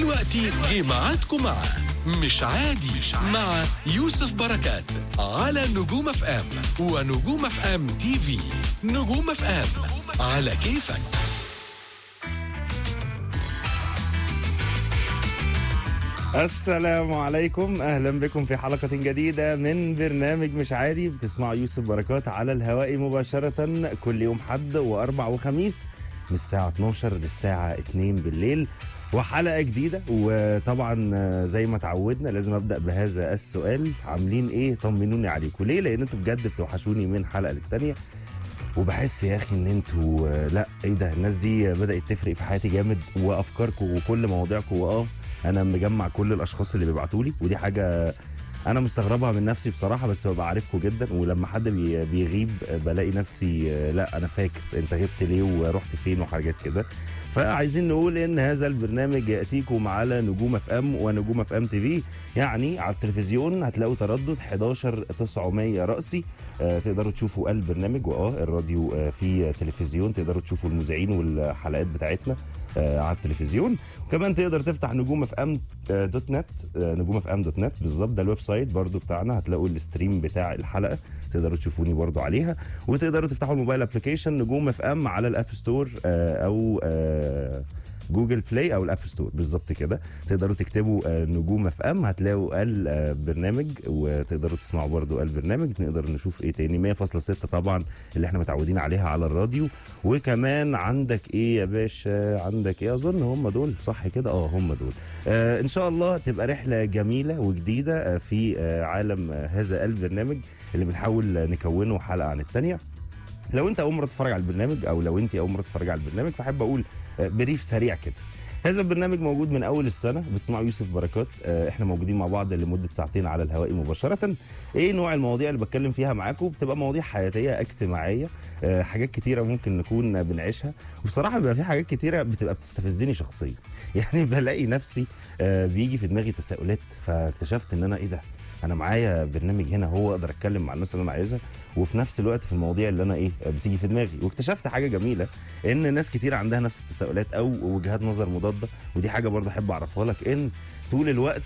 دلوقتي جه ميعادكم مع مش عادي مع يوسف بركات على نجوم اف ام ونجوم اف ام تي في. نجوم اف ام على كيفك. السلام عليكم، اهلا بكم في حلقة جديدة من برنامج مش عادي. بتسمعوا يوسف بركات على الهواء مباشرة كل يوم حد واربع وخميس من الساعة 12 للساعة 2 بالليل، وحلقة جديدة. وطبعا زي ما تعودنا لازم ابدأ بهذا السؤال: عاملين ايه؟ طمنوني عليكم. ليه؟ لان انتوا بجد بتوحشوني من حلقة للتانية، وبحس يا اخي ان انتوا لا ايه ده، الناس دي بدأت تفرق في حياتي جامد، وافكاركم وكل مواضيعكم. انا مجمع كل الاشخاص اللي بيبعتوا لي، ودي حاجه انا مستغربها من نفسي بصراحه، بس ببقى عارفكم جدا. ولما حد بيغيب بلاقي نفسي لا انا فاكر انت غبت ليه ورحت فين وحاجات كده. فعايزين نقول ان هذا البرنامج ياتيكم على نجوم اف ام ونجوم اف ام تي في. يعني على التلفزيون هتلاقوا تردد 11900 رأسي، تقدروا تشوفوا البرنامج، الراديو في تلفزيون، تقدروا تشوفوا المذيعين والحلقات بتاعتنا على التلفزيون. وكمان تقدر تفتح نجوم اف ام دوت نت، نجوم اف ام دوت نت بالظبط، ده الويب سايت برضو بتاعنا. هتلاقوا الستريم بتاع الحلقه، تقدروا تشوفوني برضو عليها. وتقدروا تفتحوا الموبايل ابلكيشن نجوم اف ام على الاب ستور او جوجل بلاي او الاب ستور بالظبط كده. تقدروا تكتبوا نجوم اف ام هتلاقوا البرنامج، وتقدروا تسمعوا برضو البرنامج. نقدر نشوف ايه تاني؟ 100.6 طبعا اللي احنا متعودين عليها على الراديو. وكمان عندك ايه يا باشا؟ عندك ايه؟ اظن هم دول صح كده، هم دول. ان شاء الله تبقى رحله جميله وجديده في عالم هذا البرنامج اللي بنحاول نكونه حلقه عن الثانيه. لو انت اول مره تتفرج على البرنامج، او لو انت اول مره تتفرج على البرنامج، فاحب اقول بريف سريع كده. هذا البرنامج موجود من اول السنه، بتسمعوا يوسف بركات. احنا موجودين مع بعض لمده ساعتين على الهواء مباشره. ايه نوع المواضيع اللي بتكلم فيها معاكم؟ بتبقى مواضيع حياتيه اجتماعيه، حاجات كتيره ممكن نكون بنعيشها. وبصراحه بيبقى في حاجات كتيره بتبقى بتستفزني شخصيا. يعني بلاقي نفسي بيجي في دماغي تساؤلات، فاكتشفت ان انا ايه ده، انا معايا برنامج هنا هو اقدر اتكلم مع الناس اللي انا عايزها، وفي نفس الوقت في المواضيع اللي انا بتيجي في دماغي. واكتشفت حاجه جميله، ان ناس كتير عندها نفس التساؤلات او وجهات نظر مضاده. ودي حاجه برضه احب اعرفها لك، ان طول الوقت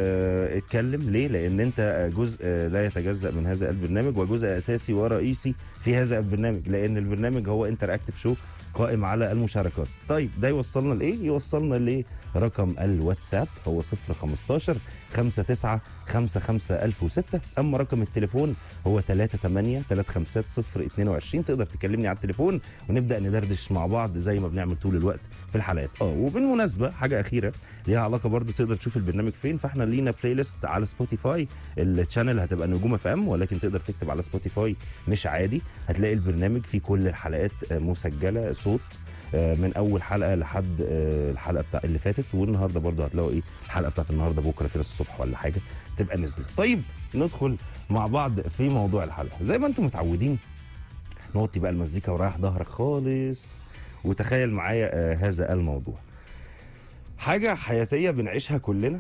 اتكلم. ليه؟ لان انت جزء لا يتجزأ من هذا البرنامج، وجزء اساسي ورئيسي في هذا البرنامج، لان البرنامج هو انتراكتيف شو قائم على المشاركات. طيب ده يوصلنا لايه؟ يوصلنا لرقم الواتساب، هو 015 59 55 1006. اما رقم التليفون هو 38 350 22. تقدر تكلمني على التليفون ونبدا ندردش مع بعض زي ما بنعمل طول الوقت في الحلقات. وبالمناسبه حاجه اخيره ليها علاقه برضو، تقدر تشوف البرنامج فين. فاحنا لينا بلاي ليست على سبوتيفاي، الشانل هتبقى نجوم اف ام، ولكن تقدر تكتب على سبوتيفاي مش عادي، هتلاقي البرنامج فيه كل الحلقات مسجله صوت، من اول حلقه لحد الحلقه بتاع اللي فاتت. والنهارده برضو هتلاقوا الحلقه بتاعت النهارده بكره كده الصبح ولا حاجه تبقى نزلت. طيب ندخل مع بعض في موضوع الحلقه. زي ما انتم متعودين، نوطي بقى المزيكا ورايح ظهرك خالص، وتخيل معايا هذا الموضوع. حاجه حياتيه بنعيشها كلنا،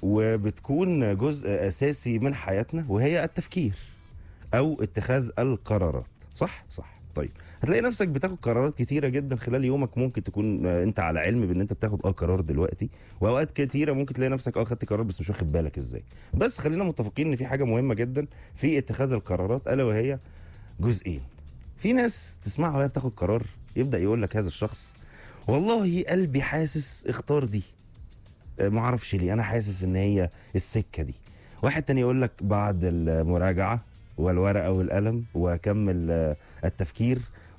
وبتكون جزء اساسي من حياتنا، وهي التفكير او اتخاذ القرارات. صح. طيب هتلاقي نفسك بتاخد قرارات كتيره جدا خلال يومك. ممكن تكون انت على علم بان انت بتاخد قرار دلوقتي، واوقات كتيره ممكن تلاقي نفسك خدت قرار بس مش واخد بالك ازاي. بس خلينا متفقين ان في حاجه مهمه جدا في اتخاذ القرارات، الا وهي جزئين. في ناس تسمعها وهي بتاخد قرار، يبدا يقول لك هذا الشخص والله قلبي حاسس اختار دي، معرفش ليه انا حاسس ان هي السكه دي. واحد تاني يقول لك بعد المراجعه والورقه والقلم وكمل التفكير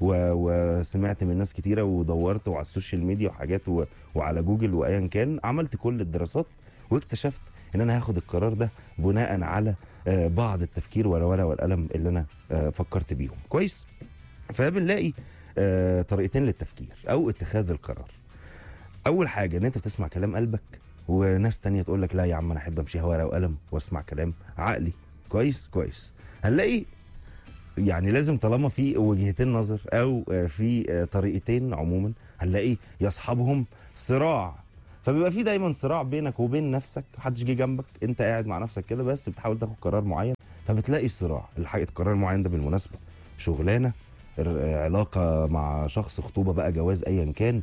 وسمعت من ناس كتيره ودورت وعلى السوشيال ميديا وحاجات وعلى جوجل وايا كان، عملت كل الدراسات واكتشفت ان انا هاخد القرار ده بناء على بعض التفكير والورقه والقلم اللي انا فكرت بيهم كويس. فبنلاقي طريقتين للتفكير او اتخاذ القرار. اول حاجه ان انت بتسمع كلام قلبك، وناس تانية تقول لك لا يا عم انا احب امشيها ورقه وقلم واسمع كلام عقلي. كويس. هنلاقي يعني لازم طالما في وجهتين نظر او في طريقتين عموما، هنلاقي يصحبهم صراع. فبيبقى في دايما صراع بينك وبين نفسك، محدش جه جنبك، انت قاعد مع نفسك كده بس بتحاول تاخد قرار معين، فبتلاقي صراع. القرار المعين ده بالمناسبه شغلانه، علاقه مع شخص، خطوبه بقى، جواز، ايا كان،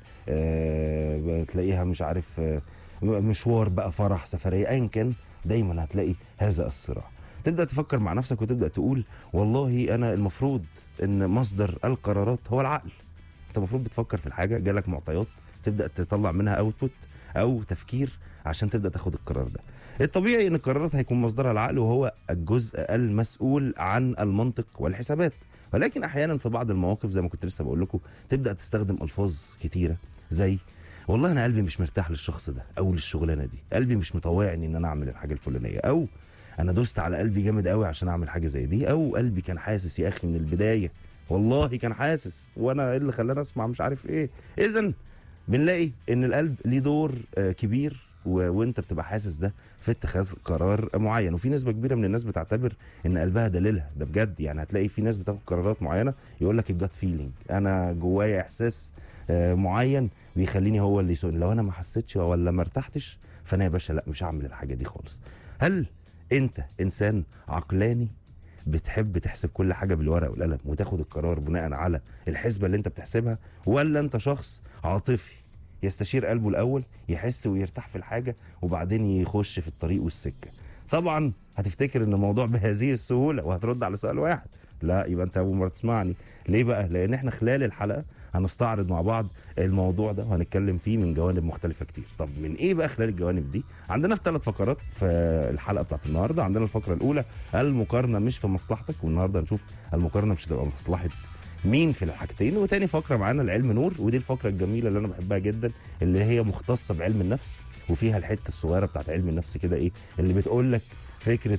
تلاقيها مش عارف مشوار بقى، فرح، سفريه، ايا كان، دايما هتلاقي هذا الصراع. تبدا تفكر مع نفسك وتبدا تقول والله انا المفروض ان مصدر القرارات هو العقل. انت المفروض بتفكر في الحاجه، جالك معطيات، تبدا تطلع منها اوتبوت او تفكير عشان تبدا تاخد القرار ده. الطبيعي ان القرارات هيكون مصدرها العقل، وهو الجزء المسؤول عن المنطق والحسابات. ولكن احيانا في بعض المواقف زي ما كنت لسه بقول لكم تبدا تستخدم الفاظ كتيره، زي والله انا قلبي مش مرتاح للشخص ده او للشغلانه دي، قلبي مش مطوعني ان انا اعمل الحاجه الفلانيه، او انا دوست على قلبي جامد قوي عشان اعمل حاجه زي دي، او قلبي كان حاسس يا اخي من البدايه، والله كان حاسس، وانا ايه اللي خلاني اسمع مش عارف ايه. اذا بنلاقي ان القلب ليه دور كبير، وانت بتبقى حاسس ده في اتخاذ قرار معين. وفي نسبه كبيره من الناس بتعتبر ان قلبها دليلها، ده بجد. يعني هتلاقي في ناس بتاخد قرارات معينه يقول لك الجات فيلينج، انا جوايا احساس معين بيخليني هو اللي يسوقني، لو انا ما حسيتش ولا ما ارتحتش فانا يا باشا لا، مش هعمل الحاجه دي خالص. هل انت انسان عقلاني بتحب تحسب كل حاجه بالورقه والقلم وتاخد القرار بناء على الحسبه اللي انت بتحسبها، ولا انت شخص عاطفي يستشير قلبه الاول، يحس ويرتاح في الحاجه وبعدين يخش في الطريق والسكه؟ طبعا هتفتكر ان الموضوع بهذه السهوله وهترد على سؤال واحد، لا يبقى انت اول مره تسمعني. ليه بقى؟ لان احنا خلال الحلقه هنستعرض مع بعض الموضوع ده وهنتكلم فيه من جوانب مختلفه كتير. طب من ايه بقى خلال الجوانب دي؟ عندنا في 3 فقرات في الحلقه بتاعت النهارده. عندنا الفقره الاولى المقارنه مش في مصلحتك، والنهارده هنشوف المقارنه مش هتبقى مصلحه مين في الحاجتين. وتاني فقره معانا العلم نور، ودي الفقره الجميله اللي انا بحبها جدا، اللي هي مختصه بعلم النفس، وفيها الحته الصغيره بتاعت علم النفس كده، ايه اللي بتقول لك فكره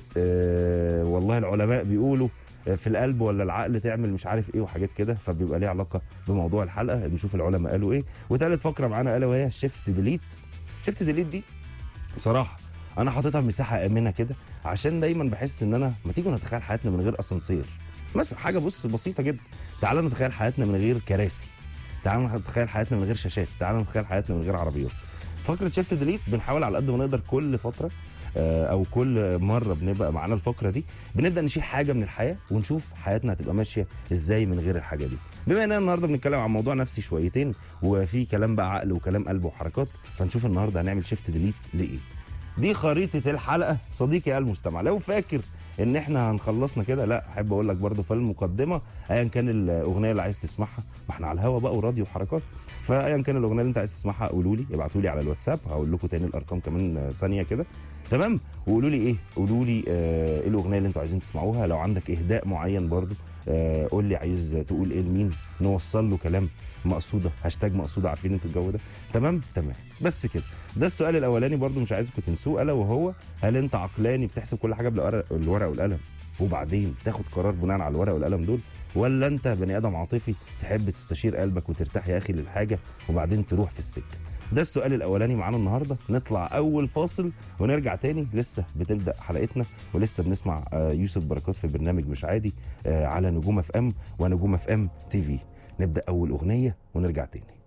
والله العلماء بيقولوا في القلب ولا العقل تعمل مش عارف ايه وحاجات كده، فبيبقى ليها علاقه بموضوع الحلقه، نشوف العلماء قالوا ايه. وثالث فقره معانا الا وهي شيفت ديليت. شيفت ديليت دي بصراحه انا حاططها مساحه امنه كده، عشان دايما بحس ان انا ما تيجوا نتخيل حياتنا من غير اسانسير مثلا، حاجه بص بسيطه جدا. تعالى نتخيل حياتنا من غير كراسي، تعالى نتخيل حياتنا من غير شاشات، تعالى نتخيل حياتنا من غير عربيات. فقره شيفت ديليت بنحاول على قد ما نقدر كل فتره او كل مره بنبقى معانا الفقره دي بنبدا نشيل حاجه من الحياه ونشوف حياتنا هتبقى ماشيه ازاي من غير الحاجه دي. بما اننا النهارده بنتكلم عن موضوع نفسي شويتين، وفي كلام بقى عقل وكلام قلب وحركات، فنشوف النهارده هنعمل شيفت ديليت لايه. دي خريطه الحلقه صديقي المستمع. لو فاكر ان احنا هنخلصنا كده، لا، احب اقول لك برضو في المقدمه، ايا كان الاغنيه اللي عايز تسمعها، ما احنا على الهوا بقى وراديو وحركات، فايا كان الاغنيه اللي انت عايز تسمعها قولوا لي، ابعتوا لي على الواتساب، هقول لكم تاني الارقام كمان ثانيه كده، تمام؟ وقولوا لي ايه، قولوا لي ايه الاغنيه اللي انتوا عايزين تسمعوها. لو عندك اهداء معين برضو قول لي عايز تقول ايه لمين، نوصل له كلام مقصوده، هاشتاج مقصوده، عارفين انتوا الجو ده، تمام. بس كده، ده السؤال الاولاني برضو مش عايزكم تنسوه، الا وهو هل انت عقلاني بتحسب كل حاجه بالورقه والقلم وبعدين تاخد قرار بناء على الورقه والقلم دول، ولا انت بني ادم عاطفي تحب تستشير قلبك وترتاح يا اخي للحاجه وبعدين تروح في السكه؟ ده السؤال الاولاني معانا النهارده. نطلع اول فاصل ونرجع تاني، لسه بتبدا حلقتنا ولسه بنسمع يوسف بركات في برنامج مش عادي على نجوم اف ام ونجوم اف ام تي في. نبدا اول اغنيه ونرجع تاني.